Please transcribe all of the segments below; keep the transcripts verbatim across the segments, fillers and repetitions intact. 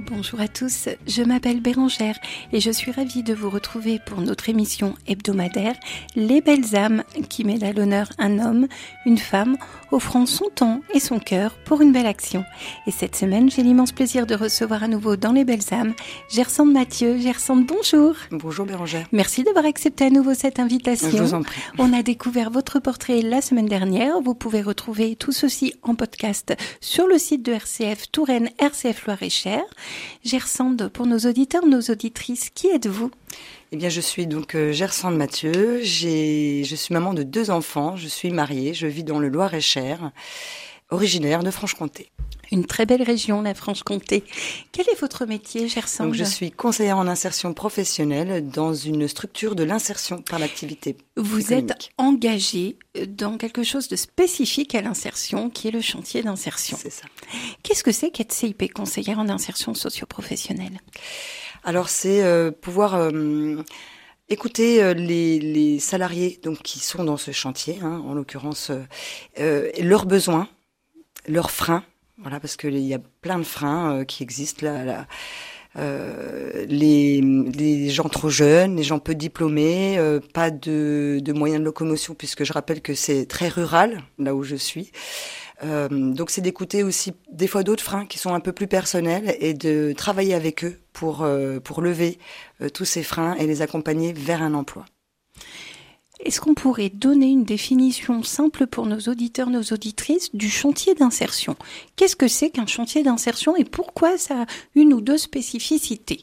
Bonjour à tous, je m'appelle Bérangère et je suis ravie de vous retrouver pour notre émission hebdomadaire Les Belles âmes qui met à l'honneur un homme, une femme, offrant son temps et son cœur pour une belle action. Et cette semaine, j'ai l'immense plaisir de recevoir à nouveau dans Les Belles âmes Gersande Mathieu. Gersande, bonjour. Bonjour Bérangère. Merci d'avoir accepté à nouveau cette invitation. Je vous en prie. On a découvert votre portrait la semaine dernière. Vous pouvez retrouver tout ceci en podcast sur le site de R C F Touraine, R C F Loir-et-Cher. Gersande, pour nos auditeurs, nos auditrices, qui êtes-vous ? Eh bien, je suis donc euh, Gersande Mathieu. J'ai, je suis maman de deux enfants. Je suis mariée. Je vis dans le Loir-et-Cher, originaire de Franche-Comté. Une très belle région, la Franche-Comté. Quel est votre métier, Gersande ? Donc, je suis conseillère en insertion professionnelle dans une structure de l'insertion par l'activité. Vous économique. êtes engagée dans quelque chose de spécifique à l'insertion, qui est le chantier d'insertion. C'est ça. Qu'est-ce que c'est qu'être C I P, conseillère en insertion socio-professionnelle ? Alors, c'est euh, pouvoir euh, écouter euh, les, les salariés donc qui sont dans ce chantier, hein, en l'occurrence, euh, euh, leurs besoins, leurs freins. Voilà, parce que il y a plein de freins euh, qui existent là. là. Euh, les, les gens trop jeunes, les gens peu diplômés, euh, pas de, de moyens de locomotion, puisque je rappelle que c'est très rural là où je suis. Euh, donc c'est d'écouter aussi des fois d'autres freins qui sont un peu plus personnels et de travailler avec eux pour euh, pour lever euh, tous ces freins et les accompagner vers un emploi. Est-ce qu'on pourrait donner une définition simple pour nos auditeurs, nos auditrices du chantier d'insertion ? Qu'est-ce que c'est qu'un chantier d'insertion et pourquoi ça a une ou deux spécificités ?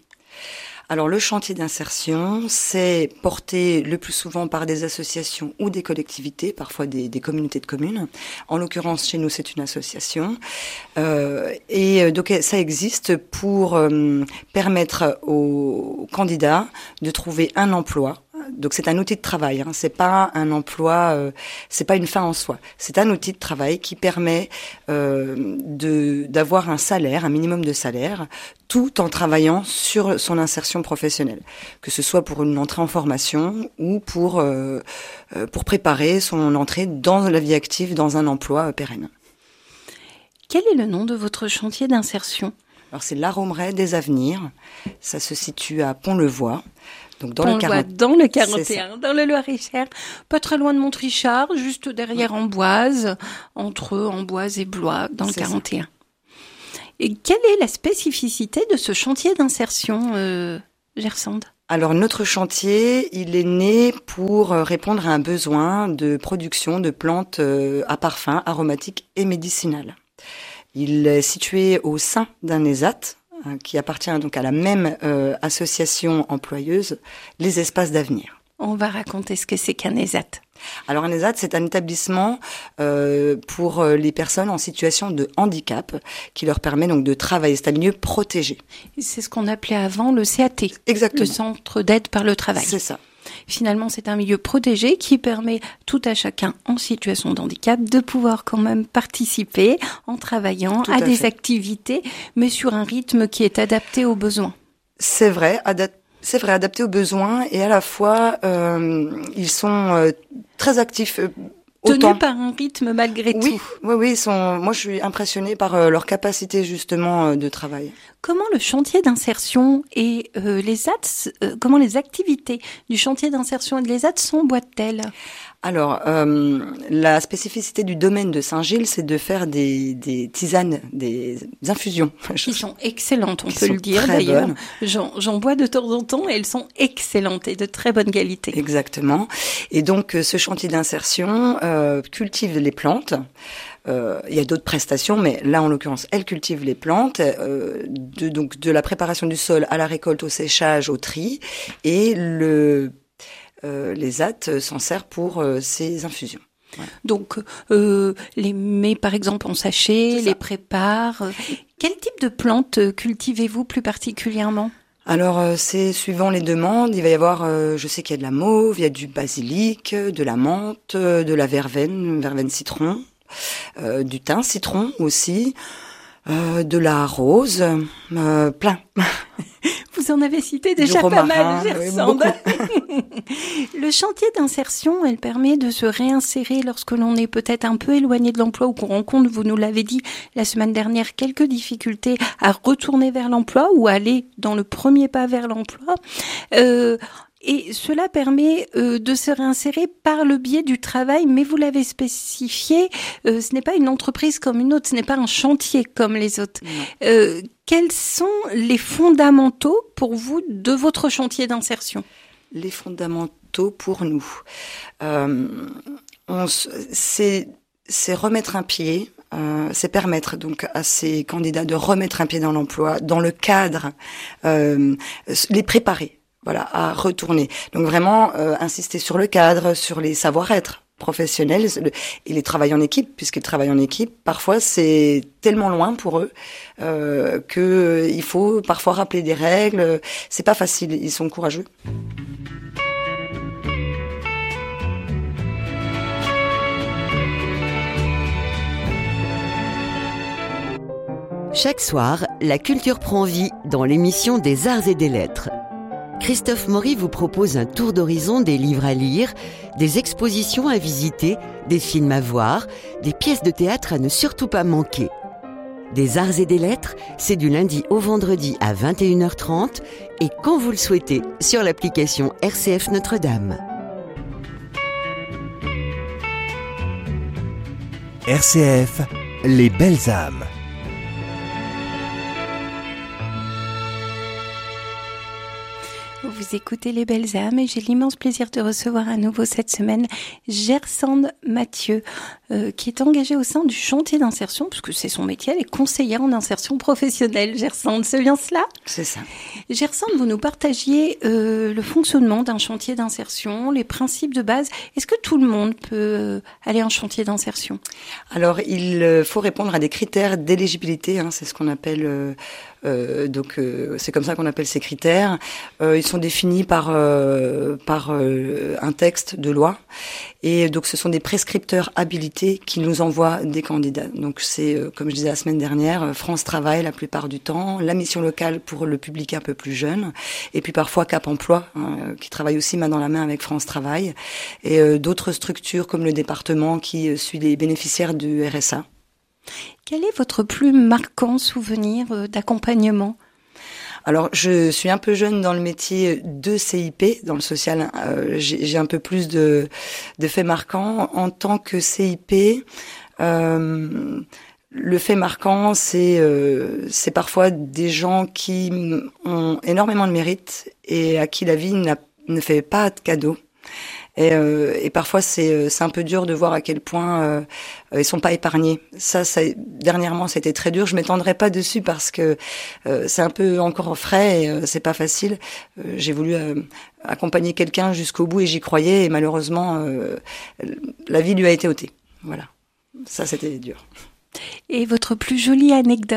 Alors le chantier d'insertion, c'est porté le plus souvent par des associations ou des collectivités, parfois des, des communautés de communes. En l'occurrence, chez nous, c'est une association. Euh, et donc ça existe pour euh, permettre aux candidats de trouver un emploi. Donc c'est un outil de travail, hein. C'est pas un emploi, euh, c'est pas une fin en soi. C'est un outil de travail qui permet euh, de d'avoir un salaire, un minimum de salaire, tout en travaillant sur son insertion professionnelle, que ce soit pour une entrée en formation ou pour euh, pour préparer son entrée dans la vie active, dans un emploi pérenne. Quel est le nom de votre chantier d'insertion ? Alors c'est l'Aromeraie des Avenirs. Ça se situe à Pont-le-Voix. Donc dans, on le le quarante... voit dans le quarante et un, dans le Loir-et-Cher, pas très loin de Montrichard, juste derrière Amboise, entre Amboise et Blois, dans le C'est quarante et un. Ça. Et quelle est la spécificité de ce chantier d'insertion, euh, Gersande ? Alors notre chantier, il est né pour répondre à un besoin de production de plantes à parfum, aromatiques et médicinales. Il est situé au sein d'un ESAT, qui appartient donc à la même euh, association employeuse, les Espaces d'Avenir. On va raconter ce que c'est qu'un ESAT. Alors un ESAT, c'est un établissement euh, pour les personnes en situation de handicap qui leur permet donc de travailler. C'est un milieu protégé. C'est ce qu'on appelait avant le C A T. Exactement. Le Centre d'aide par le travail. C'est ça. Finalement, c'est un milieu protégé qui permet tout à chacun en situation de handicap de pouvoir quand même participer en travaillant à, à des fait. activités, mais sur un rythme qui est adapté aux besoins. C'est vrai, adapté. C'est vrai, adapté aux besoins et à la fois, euh, ils sont euh, très actifs. Euh, Tenus par un rythme malgré oui, tout. Oui, oui, ils sont. Moi, je suis impressionnée par euh, leur capacité justement euh, de travail. Comment le chantier d'insertion et euh, les A T, euh, comment les activités du chantier d'insertion et de l'E S A T s'emboîtent-elles ? Alors, euh, la spécificité du domaine de Saint-Gilles, c'est de faire des, des tisanes, des infusions. Qui sont excellentes, on Qui peut sont le dire très d'ailleurs. bonnes. J'en, j'en bois de temps en temps et elles sont excellentes et de très bonne qualité. Exactement. Et donc, ce chantier d'insertion euh, cultive les plantes. Euh, il y a d'autres prestations, mais là, en l'occurrence, elle cultive les plantes, euh, de, donc de la préparation du sol à la récolte, au séchage, au tri, et le Euh, les A T s'en servent pour euh, ces infusions. Ouais. Donc, euh, les met par exemple en sachet, les prépare. Quel type de plantes cultivez-vous plus particulièrement ? Alors, euh, c'est suivant les demandes. Il va y avoir, euh, je sais qu'il y a de la mauve, il y a du basilic, de la menthe, de la verveine, verveine citron, euh, du thym citron aussi, euh, de la rose, euh, plein. Vous Vous en avez cité déjà pas mal, Gersande. Oui, le chantier d'insertion, elle permet de se réinsérer lorsque l'on est peut-être un peu éloigné de l'emploi ou qu'on rencontre, vous nous l'avez dit la semaine dernière, quelques difficultés à retourner vers l'emploi ou à aller dans le premier pas vers l'emploi. Euh, Et cela permet euh, de se réinsérer par le biais du travail, mais vous l'avez spécifié, euh, ce n'est pas une entreprise comme une autre, ce n'est pas un chantier comme les autres. Euh, quels sont les fondamentaux pour vous de votre chantier d'insertion ? Les fondamentaux pour nous, euh, on, c'est, c'est remettre un pied. Euh, c'est permettre donc à ces candidats de remettre un pied dans l'emploi, dans le cadre, euh, les préparer. Voilà, à retourner. Donc vraiment euh, insister sur le cadre, sur les savoir-être professionnels et les travails en équipe, puisqu'ils travaillent en équipe. Parfois, c'est tellement loin pour eux euh, que euh, il faut parfois rappeler des règles. C'est pas facile. Ils sont courageux. Chaque soir, la culture prend vie dans l'émission des Arts et des Lettres. Christophe Maury vous propose un tour d'horizon des livres à lire, des expositions à visiter, des films à voir, des pièces de théâtre à ne surtout pas manquer. Des Arts et des Lettres, c'est du lundi au vendredi à vingt et une heures trente et quand vous le souhaitez sur l'application R C F Notre-Dame. R C F, les belles âmes. Vous écoutez Les Belles âmes et j'ai l'immense plaisir de recevoir à nouveau cette semaine Gersande Mathieu, euh, qui est engagée au sein du chantier d'insertion, puisque c'est son métier, elle est conseillère en insertion professionnelle. Gersande, c'est bien cela ? C'est ça. Gersande, vous nous partagiez euh, le fonctionnement d'un chantier d'insertion, les principes de base. Est-ce que tout le monde peut euh, aller en chantier d'insertion ? Alors, il faut répondre à des critères d'éligibilité, hein, c'est ce qu'on appelle... Euh, Euh, donc euh, c'est comme ça qu'on appelle ces critères. Euh, ils sont définis par euh, par euh, un texte de loi et donc ce sont des prescripteurs habilités qui nous envoient des candidats. Donc c'est euh, comme je disais la semaine dernière, France Travail la plupart du temps, la mission locale pour le public un peu plus jeune et puis parfois Cap Emploi hein, qui travaille aussi main dans la main avec France Travail et euh, d'autres structures comme le département qui euh, suit les bénéficiaires du R S A. Quel est votre plus marquant souvenir d'accompagnement ? Alors, je suis un peu jeune dans le métier de C I P, dans le social. Euh, j'ai, j'ai un peu plus de, de faits marquants. En tant que C I P, euh, le fait marquant, c'est, euh, c'est parfois des gens qui ont énormément de mérite et à qui la vie n'a, ne fait pas de cadeaux. Et, euh, et parfois c'est c'est un peu dur de voir à quel point euh, ils sont pas épargnés. Ça, ça dernièrement c'était très dur. Je m'étendrai pas dessus parce que euh, c'est un peu encore frais et euh, c'est pas facile. Euh, j'ai voulu euh, accompagner quelqu'un jusqu'au bout et j'y croyais et malheureusement euh, la vie lui a été ôtée. Voilà, ça c'était dur. Et votre plus jolie anecdote ?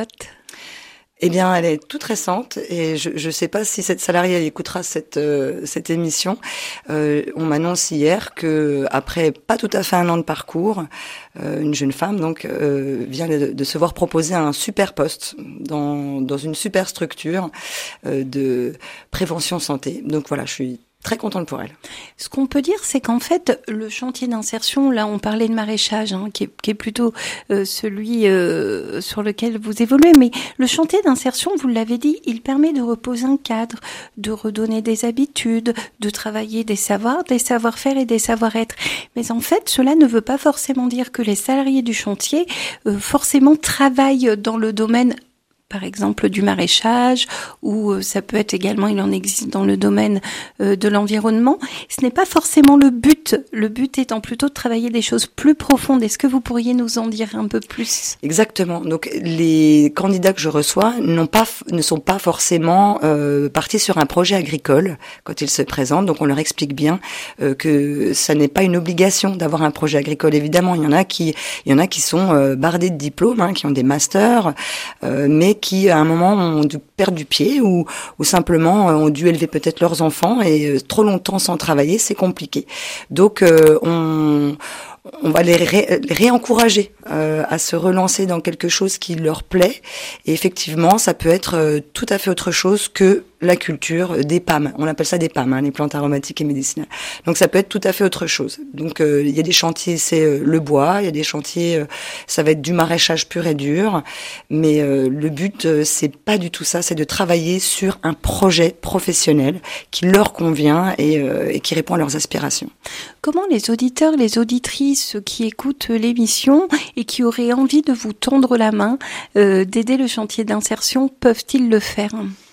Eh bien, elle est toute récente et je ne sais pas si cette salariée elle écoutera cette euh, cette émission. Euh, on m'annonce hier que après pas tout à fait un an de parcours, euh, une jeune femme donc euh, vient de, de se voir proposer un super poste dans dans une super structure euh, de prévention santé. Donc voilà, je suis très contente pour elle. Ce qu'on peut dire, c'est qu'en fait, le chantier d'insertion, là, on parlait de maraîchage, hein, qui, est, qui est plutôt euh, celui euh, sur lequel vous évoluez, mais le chantier d'insertion, vous l'avez dit, il permet de reposer un cadre, de redonner des habitudes, de travailler des savoirs, des savoir-faire et des savoir-être. Mais en fait, cela ne veut pas forcément dire que les salariés du chantier euh, forcément travaillent dans le domaine par exemple du maraîchage, ou ça peut être également, il en existe dans le domaine euh, de l'environnement. Ce n'est pas forcément le but, le but étant plutôt de travailler des choses plus profondes. Est-ce que vous pourriez nous en dire un peu plus ? Exactement. Donc les candidats que je reçois n'ont pas, ne sont pas forcément euh, partis sur un projet agricole quand ils se présentent. Donc on leur explique bien euh, que ça n'est pas une obligation d'avoir un projet agricole. Évidemment, il y en a qui, il y en a qui sont euh, bardés de diplômes, hein, qui ont des masters, euh, mais qui à un moment ont dû perdre du pied ou, ou simplement ont dû élever peut-être leurs enfants et euh, trop longtemps sans travailler, c'est compliqué. Donc euh, on, on va les, ré, les réencourager euh, à se relancer dans quelque chose qui leur plaît. Et effectivement, ça peut être euh, tout à fait autre chose que la culture des P A M. On appelle ça des P A M, hein, les plantes aromatiques et médicinales. Donc ça peut être tout à fait autre chose. Donc euh, il y a des chantiers, c'est euh, le bois, il y a des chantiers, euh, ça va être du maraîchage pur et dur, mais euh, le but euh, c'est pas du tout ça, c'est de travailler sur un projet professionnel qui leur convient et, euh, et qui répond à leurs aspirations. Comment les auditeurs, les auditrices qui écoutent l'émission et qui auraient envie de vous tendre la main, euh, d'aider le chantier d'insertion, peuvent-ils le faire ?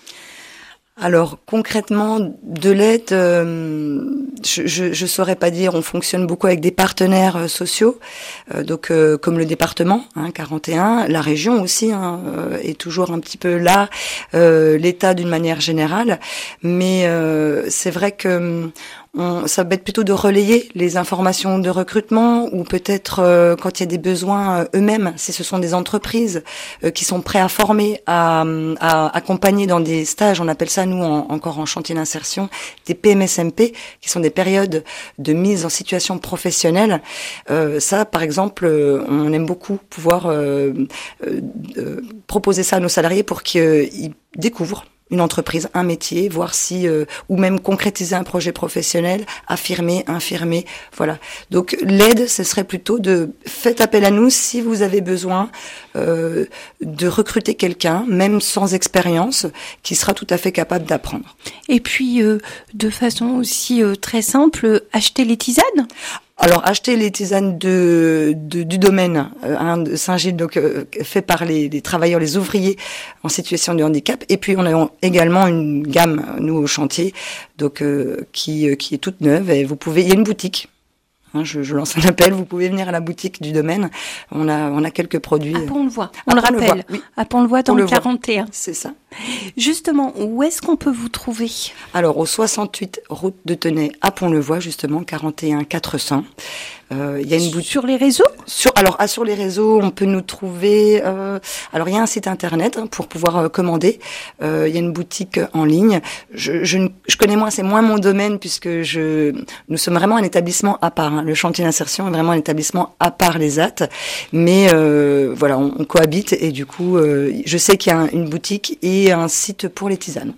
Alors concrètement, de l'aide, euh, je, je je saurais pas dire. On fonctionne beaucoup avec des partenaires euh, sociaux, euh, donc euh, comme le département, hein, quarante et un, la région aussi hein, euh, est toujours un petit peu là, euh, l'État d'une manière générale. Mais euh, c'est vrai que on, ça va être plutôt de relayer les informations de recrutement ou peut-être euh, quand il y a des besoins euh, eux-mêmes, si ce sont des entreprises euh, qui sont prêts à former, à, à accompagner dans des stages, on appelle ça nous en, encore en chantier d'insertion, des P M S M P qui sont des périodes de mise en situation professionnelle. Euh, ça, par exemple, euh, on aime beaucoup pouvoir euh, euh, euh, proposer ça à nos salariés pour qu'ils euh, découvrent une entreprise, un métier, voir si euh, ou même concrétiser un projet professionnel, affirmer, infirmer, voilà. Donc l'aide, ce serait plutôt de faites appel à nous si vous avez besoin euh, de recruter quelqu'un, même sans expérience, qui sera tout à fait capable d'apprendre. Et puis euh, de façon aussi euh, très simple, acheter les tisanes. Alors, acheter les tisanes de, de du domaine euh, hein, de Saint-Gilles, donc euh, fait par les, les travailleurs, les ouvriers en situation de handicap. Et puis, on a également une gamme, nous, au chantier, donc euh, qui euh, qui est toute neuve. Et vous pouvez, il y a une boutique. Hein, je, je lance un appel. Vous pouvez venir à la boutique du domaine. On a on a quelques produits. À Pont-le-Voix. On le rappelle. Oui. À Pont-le-Voix dans le quarante et un. C'est ça. Justement, où est-ce qu'on peut vous trouver ? Alors, au soixante-huit route de Tenay à Pont-le-Voix, justement, quarante et un quatre cents. Euh, il y a une boutique sur les réseaux. Sur alors ah, sur les réseaux, on peut nous trouver. Euh, alors il y a un site internet hein, pour pouvoir euh, commander. Euh, il y a une boutique en ligne. Je, je, je connais moins, c'est moins mon domaine puisque je nous sommes vraiment un établissement à part. Hein. Le chantier d'insertion est vraiment un établissement à part les A T. Mais euh, voilà, on, on cohabite et du coup, euh, je sais qu'il y a un, une boutique et un site pour les tisanes.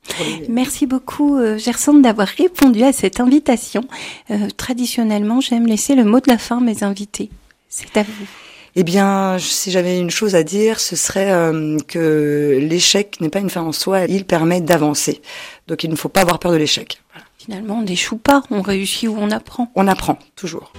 Merci beaucoup euh, Gersande d'avoir répondu à cette invitation. Euh, traditionnellement, j'aime laisser le mot de la fin à mes invités. C'est à vous. Eh bien, si j'avais une chose à dire, ce serait euh, que l'échec n'est pas une fin en soi, il permet d'avancer. Donc il ne faut pas avoir peur de l'échec. Voilà. Finalement, on n'échoue pas, on réussit ou on apprend. On apprend, toujours.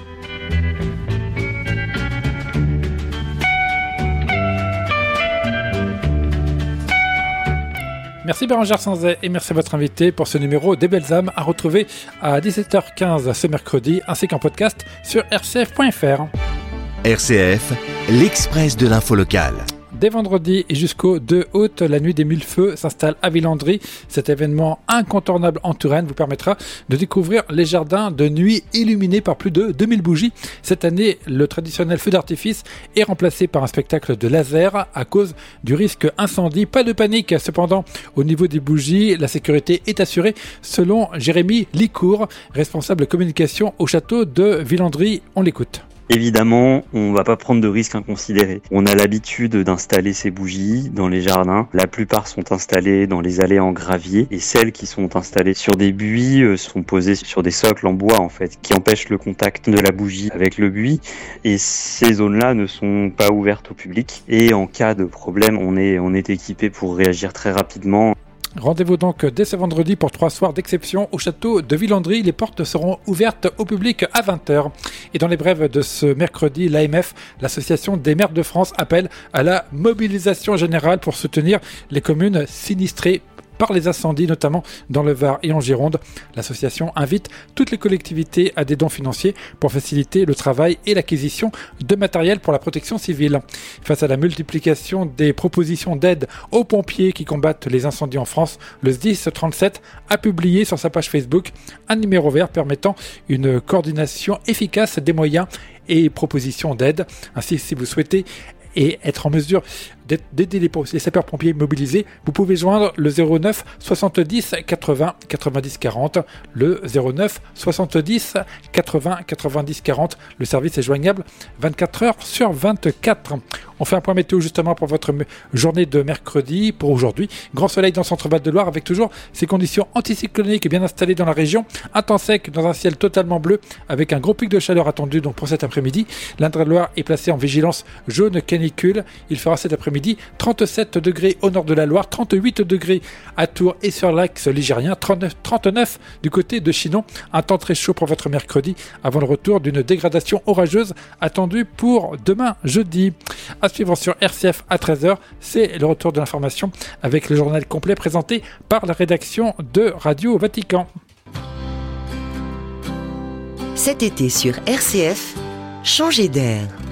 Merci Bérengère Sanzet et merci à votre invité pour ce numéro des Belles âmes à retrouver à dix-sept heures quinze ce mercredi ainsi qu'en podcast sur r c f point f r. R C F, l'Express de l'info locale. Dès vendredi et jusqu'au deux août, la nuit des mille feux s'installe à Villandry. Cet événement incontournable en Touraine vous permettra de découvrir les jardins de nuit illuminés par plus de deux mille bougies. Cette année, le traditionnel feu d'artifice est remplacé par un spectacle de laser à cause du risque incendie. Pas de panique cependant, au niveau des bougies, la sécurité est assurée selon Jérémy Licourt, responsable communication au château de Villandry. On l'écoute. Évidemment, on va pas prendre de risques inconsidérés. On a l'habitude d'installer ces bougies dans les jardins. La plupart sont installées dans les allées en gravier et celles qui sont installées sur des buis sont posées sur des socles en bois en fait, qui empêchent le contact de la bougie avec le buis. Et ces zones-là ne sont pas ouvertes au public. Et en cas de problème, on est on est équipé pour réagir très rapidement. Rendez-vous donc dès ce vendredi pour trois soirs d'exception au château de Villandry. Les portes seront ouvertes au public à vingt heures. Et dans les brèves de ce mercredi, l'A M F, l'Association des maires de France, appelle à la mobilisation générale pour soutenir les communes sinistrées par les incendies, notamment dans le Var et en Gironde. L'association invite toutes les collectivités à des dons financiers pour faciliter le travail et l'acquisition de matériel pour la protection civile. Face à la multiplication des propositions d'aide aux pompiers qui combattent les incendies en France, le S D I S trente-sept a publié sur sa page Facebook un numéro vert permettant une coordination efficace des moyens et propositions d'aide. Ainsi, si vous souhaitez et être en mesure d'aider les, les sapeurs-pompiers mobilisés, vous pouvez joindre le zéro neuf soixante-dix quatre-vingts quatre-vingt-dix quarante, le zéro neuf soixante-dix quatre-vingts quatre-vingt-dix quarante. Le service est joignable vingt-quatre heures sur vingt-quatre. On fait un point météo justement pour votre journée de mercredi. Pour aujourd'hui, grand soleil dans le centre-Val de Loire avec toujours ces conditions anticycloniques bien installées dans la région. Un temps sec dans un ciel totalement bleu avec un gros pic de chaleur attendu donc pour cet après-midi. L'Indre-et-Loire est placé en vigilance jaune canicule. Il fera cet après-midi trente-sept degrés au nord de la Loire, trente-huit degrés à Tours et sur l'axe ligérien, trente-neuf, trente-neuf du côté de Chinon. Un temps très chaud pour votre mercredi avant le retour d'une dégradation orageuse attendue pour demain jeudi. À suivre sur R C F à treize heures, c'est le retour de l'information avec le journal complet présenté par la rédaction de Radio Vatican. Cet été sur R C F, changez d'air.